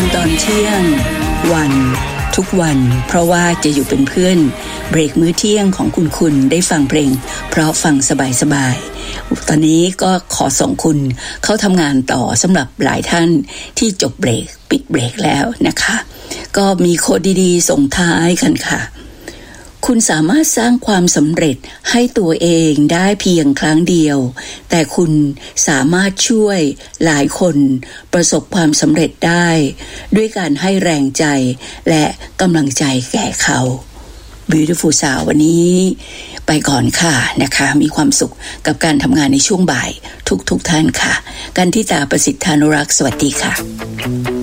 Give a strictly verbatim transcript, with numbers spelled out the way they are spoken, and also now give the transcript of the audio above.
ตอนเที่ยงวันทุกวันเพราะว่าจะอยู่เป็นเพื่อนเบรกมื้อเที่ยงของคุณคุณได้ฟังเพลงเพราะฟังสบายๆตอนนี้ก็ขอส่งคุณเข้าทำงานต่อสำหรับหลายท่านที่จบเบรกปิดเบรกแล้วนะคะก็มีโค้ดดีๆส่งท้ายกันค่ะคุณสามารถสร้างความสำเร็จให้ตัวเองได้เพียงครั้งเดียวแต่คุณสามารถช่วยหลายคนประสบความสำเร็จได้ด้วยการให้แรงใจและกำลังใจแก่เขา Beautiful สาววันนี้ไปก่อนค่ะนะคะมีความสุขกับการทำงานในช่วงบ่ายทุกๆ ท่านค่ะกันทิตาประสิทธานุรักษ์สวัสดีค่ะ